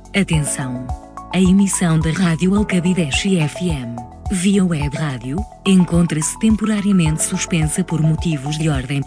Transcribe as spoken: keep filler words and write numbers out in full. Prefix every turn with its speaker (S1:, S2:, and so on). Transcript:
S1: Atenção! A emissão da Rádio Alcabideche F M, via web rádio, encontra-se temporariamente suspensa por motivos de ordem